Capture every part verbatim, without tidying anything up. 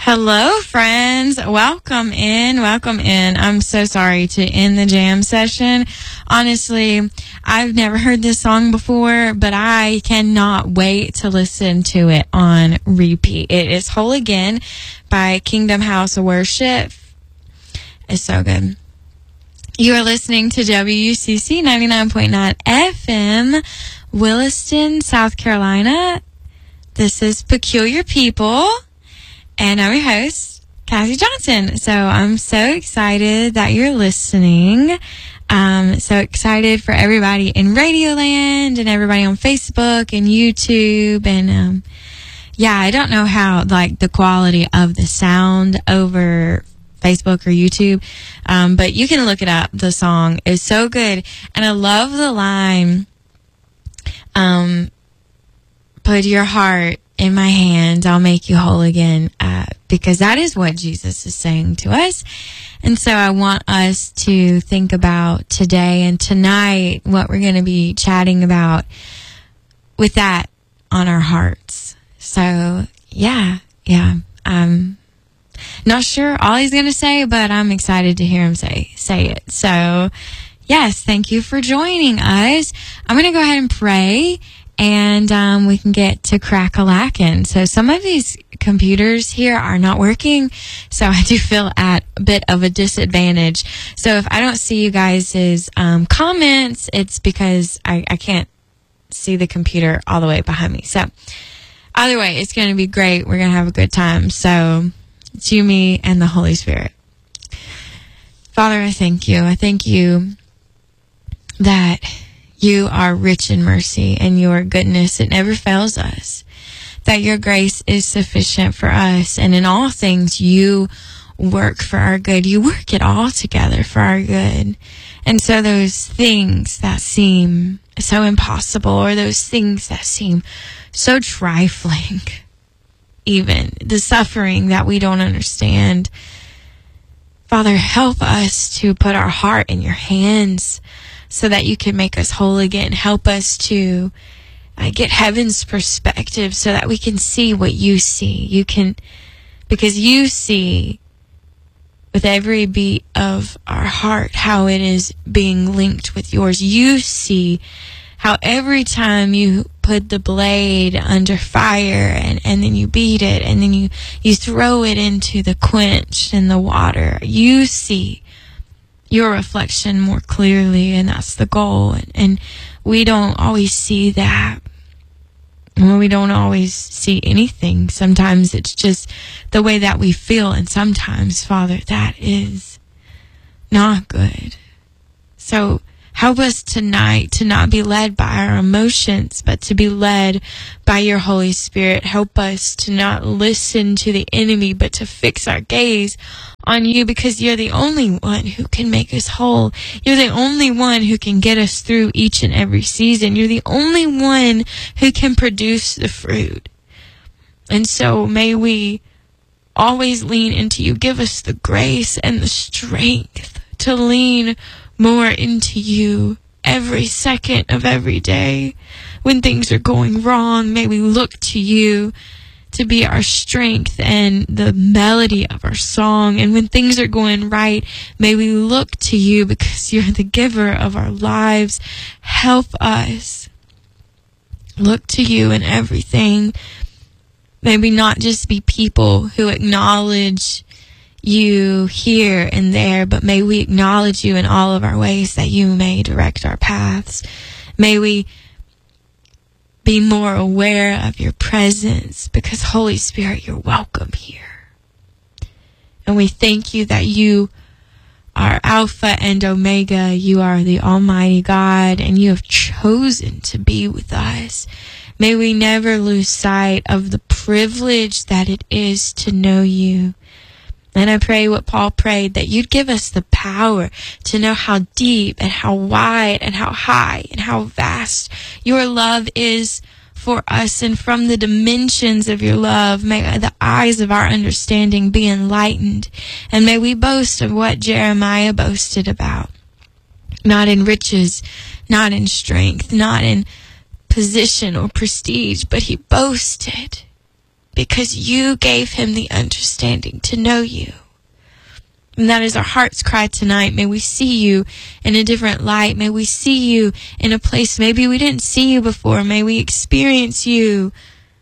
Hello, friends. Welcome in. Welcome in. I'm so sorry to end the jam session. Honestly, I've never heard this song before, but I cannot wait to listen to it on repeat. It is Whole Again by Kingdom House of Worship. It's so good. You are listening to W U C C ninety-nine point nine F M, Williston, South Carolina. This is Peculiar People. And I'm your host, Cassie Johnson. So I'm so excited that you're listening. Um, so excited for everybody in Radioland and everybody on Facebook and YouTube. And, um, yeah, I don't know how, like, the quality of the sound over Facebook or YouTube. Um, but you can look it up. The song is so good. And I love the line, um, put your heart in my hands, I'll make you whole again, uh, because that is what Jesus is saying to us. And so I want us to think about today and tonight what we're going to be chatting about with that on our hearts. So, yeah, yeah. I'm not sure all he's going to say, but I'm excited to hear him say, say it. So, yes, thank you for joining us. I'm going to go ahead and pray. And um, we can get to crack-a-lackin'. So some of these computers here are not working, so I do feel at a bit of a disadvantage. So if I don't see you guys' um, comments, it's because I, I can't see the computer all the way behind me. So either way, it's going to be great. We're going to have a good time. So it's you, me, and the Holy Spirit. Father, I thank you. I thank you that you are rich in mercy, and your goodness, it never fails us. That your grace is sufficient for us, and in all things you work for our good. You work it all together for our good. And so those things that seem so impossible, or those things that seem so trifling, even the suffering that we don't understand, Father, help us to put our heart in your hands, so that you can make us whole again. Help us to uh, get heaven's perspective so that we can see what you see. You can, because you see with every beat of our heart how it is being linked with yours. You see how every time you put the blade under fire and, and then you beat it and then you, you throw it into the quench in the water, you see your reflection more clearly, and that's the goal. And, and we don't always see that. Well, we don't always see anything. Sometimes it's just the way that we feel, and sometimes, Father, that is not good. So help us tonight to not be led by our emotions, but to be led by your Holy Spirit. Help us to not listen to the enemy, but to fix our gaze on you, because you're the only one who can make us whole. You're the only one who can get us through each and every season. You're the only one who can produce the fruit. And so may we always lean into you. Give us the grace and the strength to lean more into you every second of every day. When things are going wrong, may we look to you to be our strength and the melody of our song. And when things are going right, may we look to you because you're the giver of our lives. Help us look to you in everything. May we not just be people who acknowledge you here and there, but may we acknowledge you in all of our ways, that you may direct our paths. May we be more aware of your presence, because Holy Spirit, you're welcome here. And we thank you that you are Alpha and Omega. You are the Almighty God, and you have chosen to be with us. May we never lose sight of the privilege that it is to know you. And I pray what Paul prayed, that you'd give us the power to know how deep and how wide and how high and how vast your love is for us. And from the dimensions of your love, may the eyes of our understanding be enlightened. And may we boast of what Jeremiah boasted about. Not in riches, not in strength, not in position or prestige, but he boasted because you gave him the understanding to know you. And that is our heart's cry tonight. May we see you in a different light. May we see you in a place maybe we didn't see you before. May we experience you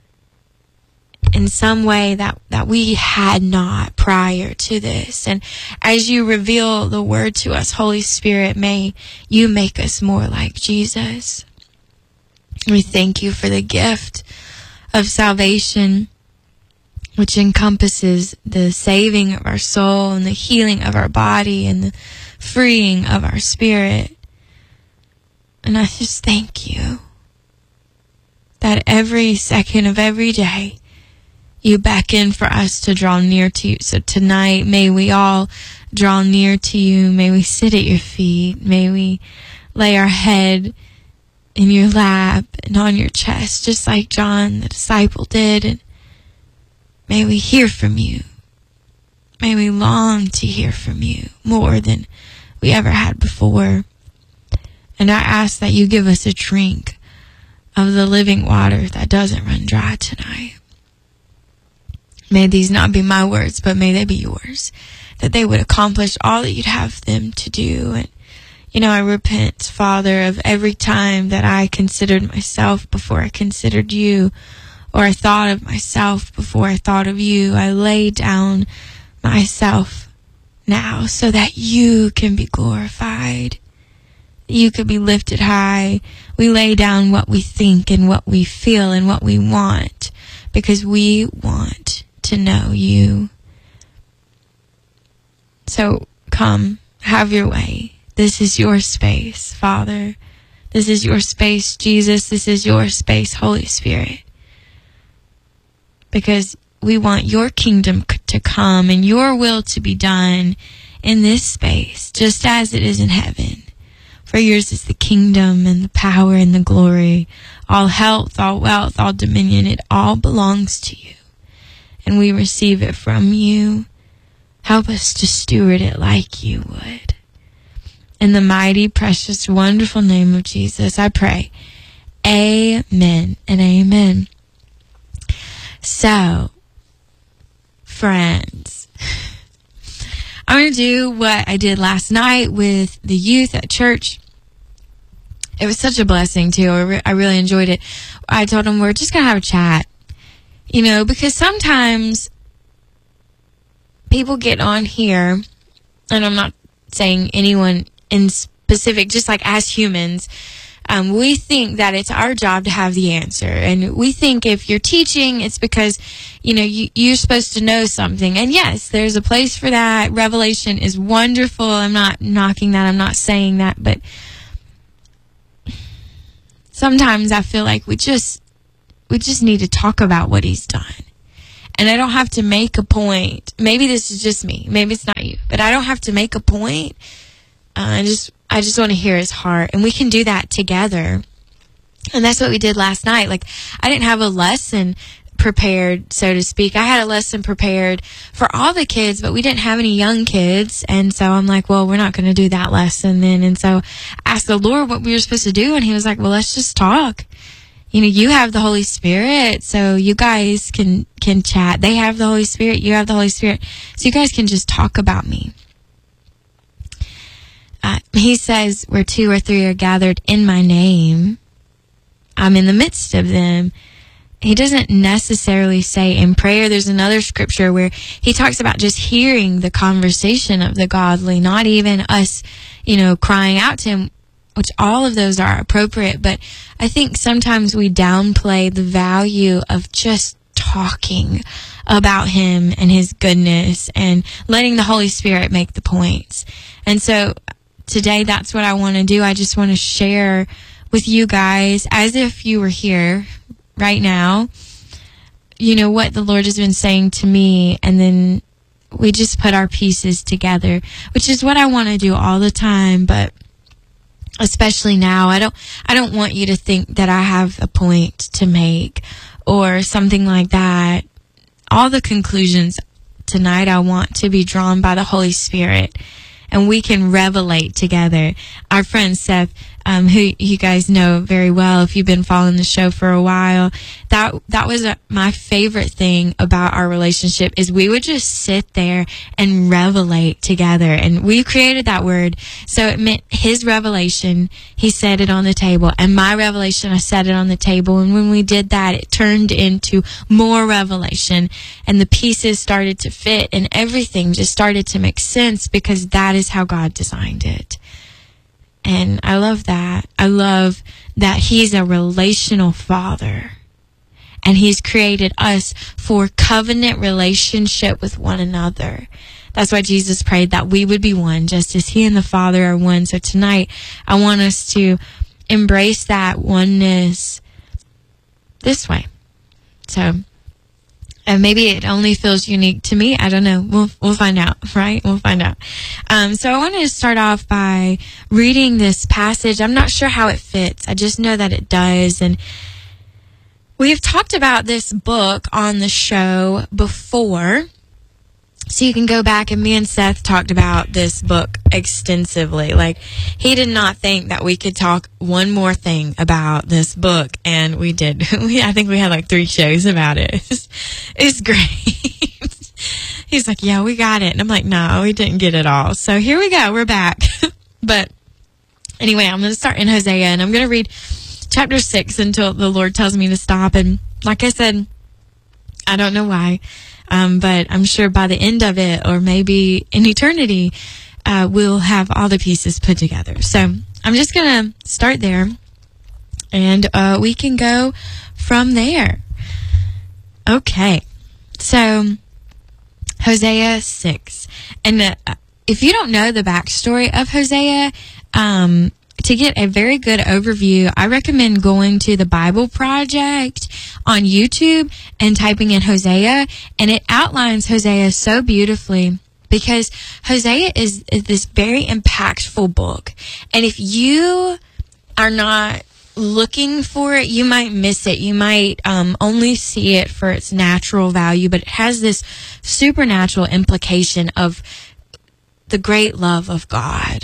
in some way that, that we had not prior to this. And as you reveal the word to us, Holy Spirit, may you make us more like Jesus. We thank you for the gift of salvation, which encompasses the saving of our soul and the healing of our body and the freeing of our spirit. And I just thank you that every second of every day, you beckon for us to draw near to you. So tonight, may we all draw near to you. May we sit at your feet. May we lay our head in your lap and on your chest, just like John the disciple did. And may we hear from you. May we long to hear from you more than we ever had before. And I ask that you give us a drink of the living water that doesn't run dry tonight. May these not be my words, but may they be yours, that they would accomplish all that you'd have them to do. And, you know, I repent, Father, of every time that I considered myself before I considered you, or I thought of myself before I thought of you. I lay down myself now so that you can be glorified, you could be lifted high. We lay down what we think and what we feel and what we want, because we want to know you. So come, have your way. This is your space, Father. This is your space, Jesus. This is your space, Holy Spirit. Because we want your kingdom to come and your will to be done in this space, just as it is in heaven. For yours is the kingdom and the power and the glory, all health, all wealth, all dominion. It all belongs to you. And we receive it from you. Help us to steward it like you would. In the mighty, precious, wonderful name of Jesus, I pray. Amen and amen. So, friends, I'm going to do what I did last night with the youth at church. It was such a blessing, too. I, re- I really enjoyed it. I told them we're just going to have a chat. You know, because sometimes people get on here, and I'm not saying anyone in specific, just like as humans, um, we think that it's our job to have the answer. And we think if you're teaching, it's because, you know, you, you're supposed to know something. And yes, there's a place for that. Revelation is wonderful. I'm not knocking that. I'm not saying that. But sometimes I feel like we just, we just need to talk about what he's done. And I don't have to make a point. Maybe this is just me. Maybe it's not you. But I don't have to make a point. Uh, I just I just want to hear his heart. And we can do that together. And that's what we did last night. Like, I didn't have a lesson prepared, so to speak. I had a lesson prepared for all the kids, but we didn't have any young kids. And so I'm like, well, we're not going to do that lesson then. And so I asked the Lord what we were supposed to do. And he was like, well, let's just talk. You know, you have the Holy Spirit, so you guys can, can chat. They have the Holy Spirit, you have the Holy Spirit, so you guys can just talk about me. Uh, he says, where two or three are gathered in my name, I'm in the midst of them. He doesn't necessarily say in prayer. There's another scripture where he talks about just hearing the conversation of the godly, not even us, you know, crying out to him, which all of those are appropriate. But I think sometimes we downplay the value of just talking about him and his goodness and letting the Holy Spirit make the points. And so today, that's what I want to do. I just want to share with you guys, as if you were here right now, you know, what the Lord has been saying to me. And then we just put our pieces together, which is what I want to do all the time. But especially now, I don't, I don't want you to think that I have a point to make or something like that. All the conclusions tonight I want to be drawn by the Holy Spirit, and we can revelate together. Our friend Seth um, who you guys know very well if you've been following the show for a while. That that was a, my favorite thing about our relationship is we would just sit there and revelate together. And we created that word. So it meant his revelation, he said it on the table. And my revelation, I set it on the table. And when we did that, it turned into more revelation. And the pieces started to fit and everything just started to make sense because that is how God designed it. And I love that. I love that he's a relational father. And he's created us for covenant relationship with one another. That's why Jesus prayed that we would be one, just as he and the Father are one. So tonight, I want us to embrace that oneness this way. So, and maybe it only feels unique to me. I don't know. We'll we'll find out, right? We'll find out. Um, so I wanted to start off by reading this passage. I'm not sure how it fits. I just know that it does. And we've talked about this book on the show before. So you can go back, and me and Seth talked about this book extensively. Like, he did not think that we could talk one more thing about this book, and we did. we, I think we had like three shows about it. It's, it's great. He's like, yeah, we got it. And I'm like, no, we didn't get it all. So here we go. We're back. But anyway, I'm going to start in Hosea, and I'm going to read chapter six until the Lord tells me to stop. And like I said, I don't know why. Um, but I'm sure by the end of it, or maybe in eternity, uh, we'll have all the pieces put together. So I'm just going to start there, and uh, we can go from there. Okay. So Hosea six. And uh, if you don't know the backstory of Hosea, um, to get a very good overview, I recommend going to the Bible Project on YouTube and typing in Hosea, and it outlines Hosea so beautifully because Hosea is, is this very impactful book. And if you are not looking for it, you might miss it. You might um, only see it for its natural value, but it has this supernatural implication of the great love of God.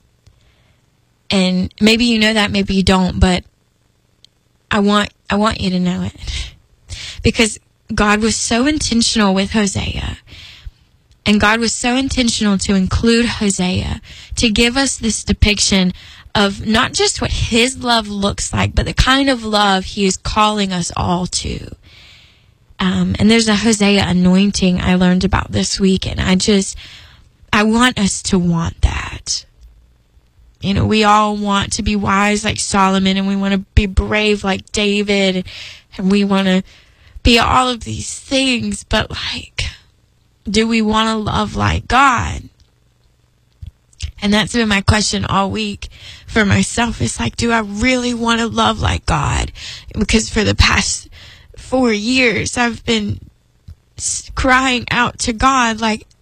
And maybe you know that, maybe you don't, but I want I want you to know it. Because God was so intentional with Hosea. And God was so intentional to include Hosea, to give us this depiction of not just what his love looks like, but the kind of love he is calling us all to. Um, and there's a Hosea anointing I learned about this week, and I just, I want us to want that. You know, we all want to be wise like Solomon, and we want to be brave like David, and we want to be all of these things, but like, do we want to love like God? And that's been my question all week for myself. It's like, do I really want to love like God? Because for the past four years, I've been crying out to God, like,